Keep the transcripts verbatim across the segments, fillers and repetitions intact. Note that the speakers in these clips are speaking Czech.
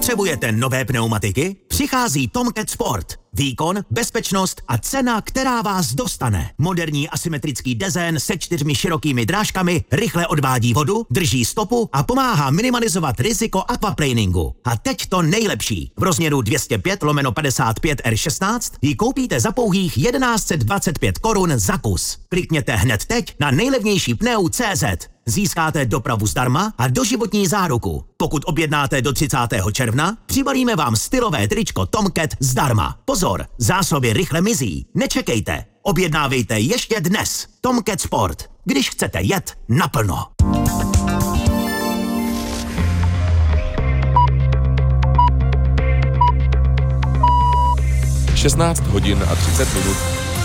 Potřebujete nové pneumatiky? Přichází Tomcat Sport. Výkon, bezpečnost a cena, která vás dostane. Moderní asymetrický dezén se čtyřmi širokými drážkami rychle odvádí vodu, drží stopu a pomáhá minimalizovat riziko aquaplaningu. A teď to nejlepší. V rozměru dvě stě pět lomeno padesát pět R šestnáct ji koupíte za pouhých tisíc jedna set dvacet pět korun za kus. Klikněte hned teď na nejlevnější pneu tečka cé zet. Získáte dopravu zdarma a doživotní záruku. Pokud objednáte do třicátého června, přibalíme vám stylové tričko Tomcat zdarma. Pozor, zásoby rychle mizí. Nečekejte. Objednávejte ještě dnes. Tomcat Sport. Když chcete jet naplno. šestnáct hodin a třicet minut.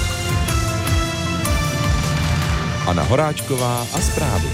Anna Horáčková a zprávy.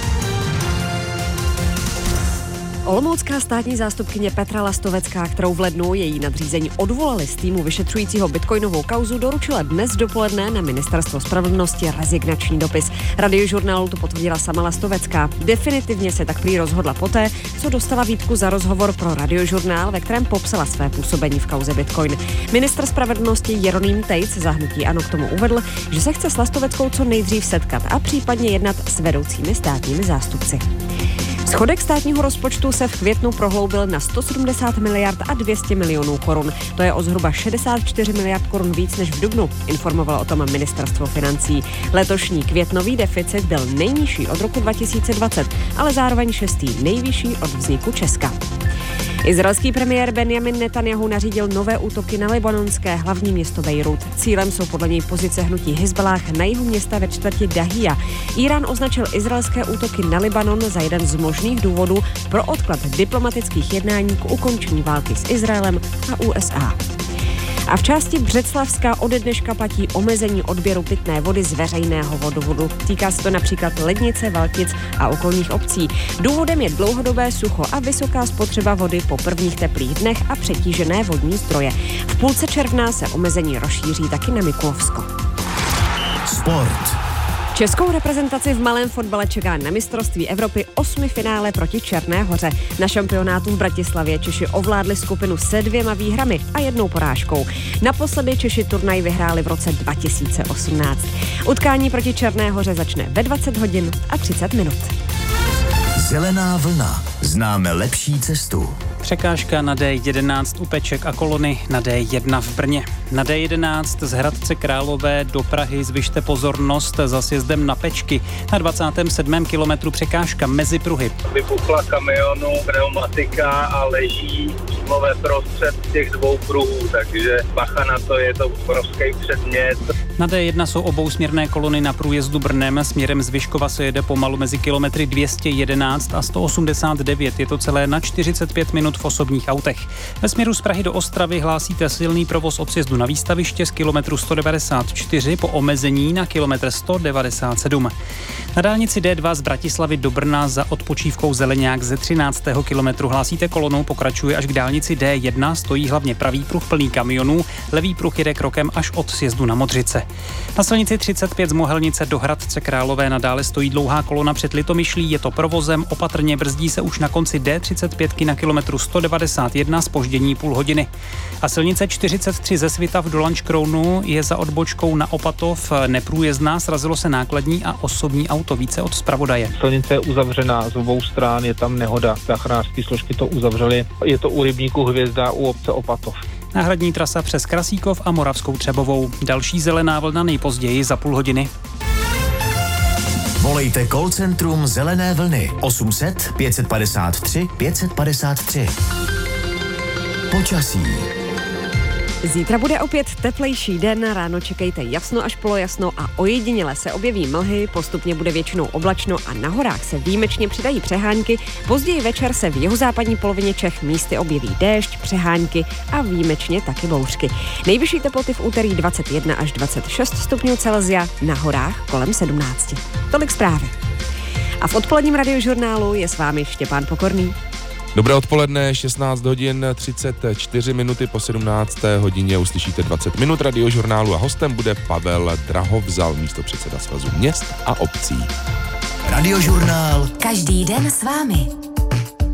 Olomoucká státní zástupkyně Petra Lastovecká, kterou v lednu její nadřízení odvolali z týmu vyšetřujícího bitcoinovou kauzu, doručila dnes dopoledne na Ministerstvo spravedlnosti rezignační dopis. Radiožurnálu to potvrdila sama Lastovecká. Definitivně se tak prý rozhodla poté, co dostala výtku za rozhovor pro Radiožurnál, ve kterém popsala své působení v kauze Bitcoin. Ministr spravedlnosti Jeroným Tejc za hnutí ANO k tomu uvedl, že se chce s Lastoveckou co nejdřív setkat a případně jednat s vedoucími státními zástupci. Schodek státního rozpočtu se v květnu prohloubil na sto sedmdesát miliard a dvě stě milionů korun. To je o zhruba šedesát čtyři miliard korun víc než v dubnu, informovalo o tom Ministerstvo financí. Letošní květnový deficit byl nejnižší od roku dva tisíce dvacet, ale zároveň šestý nejvyšší od vzniku Česka. Izraelský premiér Benjamin Netanjahu nařídil nové útoky na libanonské hlavní město Bejrút. Cílem jsou podle něj pozice hnutí Hizballáh na jihu města ve čtvrti Dahija. Írán označil izraelské útoky na Libanon za jeden z možných důvodů pro odklad diplomatických jednání k ukončení války s Izraelem a U S A. A v části Břeclavska ode dneška platí omezení odběru pitné vody z veřejného vodovodu. Týká se to například Lednice, Valtic a okolních obcí. Důvodem je dlouhodobé sucho a vysoká spotřeba vody po prvních teplých dnech a přetížené vodní zdroje. V půlce června se omezení rozšíří taky na Mikulovsko. Sport. Českou reprezentaci v malém fotbale čeká na mistrovství Evropy osmi finále proti Černé Hoře. Na šampionátu v Bratislavě Češi ovládli skupinu se dvěma výhrami a jednou porážkou. Naposledy Češi turnaj vyhráli v roce dva tisíce osmnáct. Utkání proti Černé Hoře začne ve dvacet hodin a třicet minut. Zelená vlna. Známe lepší cestu. Překážka na D jedenáct u Peček a Kolony, na D jedna v Brně. Na D jedenáct z Hradce Králové do Prahy zvyšte pozornost za sjezdem na Pečky. Na dvacátém sedmém kilometru překážka mezi pruhy. Vypukla kamionu pneumatika a leží přímo ve prostřed těch dvou pruhů, takže bacha na to, je to obrovský předmět. Na D jedna jsou obousměrné kolony na průjezdu Brnem, směrem z Vyškova se jede pomalu mezi kilometry dvě stě jedenáct a sto osmdesát devět, je to celé na čtyřicet pět minut v osobních autech. Ve směru z Prahy do Ostravy hlásíte silný provoz od sjezdu na Výstaviště z kilometru sto devadesát čtyři po omezení na kilometr sto devadesát sedm. Na dálnici D dva z Bratislavy do Brna za odpočívkou Zeleňák ze třináctého kilometru hlásíte kolonou, pokračuje až k dálnici D jedna, stojí hlavně pravý pruh plný kamionů, levý pruh jede krokem až od sjezdu na Modřice. Na silnici třicet pět z Mohelnice do Hradce Králové nadále stojí dlouhá kolona před Litomyšlí, je to provozem, opatrně brzdí se už na konci D třicet pět na kilometru sto devadesát jedna, zpoždění půl hodiny. A silnice čtyřicet tři ze Svitav do Lanškrounu je za odbočkou na Opatov neprůjezdná, srazilo se nákladní a osobní auto, více od zpravodaje. Silnice je uzavřená z obou stran, je tam nehoda, záchranářské složky to uzavřely, je to u rybníku Hvězda u obce Opatov. Náhradní trasa přes Krasíkov a Moravskou Třebovou. Další zelená vlna nejpozději za půl hodiny. Volejte call centrum Zelené vlny osm set pět padesát tři pět padesát tři. Počasí. Zítra bude opět teplejší den, ráno čekejte jasno až polojasno a ojediněle se objeví mlhy, postupně bude většinou oblačno a na horách se výjimečně přidají přehánky, později večer se v jihozápadní polovině Čech místy objeví déšť, přehánky a výjimečně taky bouřky. Nejvyšší teploty v úterý dvacet jedna až dvacet šest stupňů Celsia, na horách kolem sedmnáct. Tolik zprávy. A v odpoledním radiožurnálu je s vámi Štěpán Pokorný. Dobré odpoledne, šestnáct hodin třicet čtyři minuty po sedmnácté hodině uslyšíte dvacet minut radiožurnálu a hostem bude Pavel Drahovzal, místopředseda Svazu měst a obcí. Radiožurnál. Každý den s vámi.